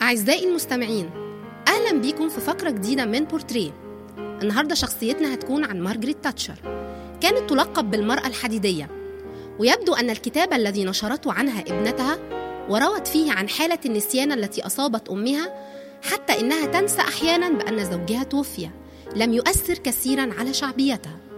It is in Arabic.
أعزائي المستمعين، أهلا بيكم في فقرة جديدة من بورتريه. النهاردة شخصيتنا هتكون عن مارغريت تاتشر. كانت تلقب بالمرأة الحديدية، ويبدو أن الكتاب الذي نشرته عنها ابنتها وروت فيه عن حالة النسيان التي أصابت أمها حتى إنها تنسى أحيانا بأن زوجها توفي لم يؤثر كثيرا على شعبيتها.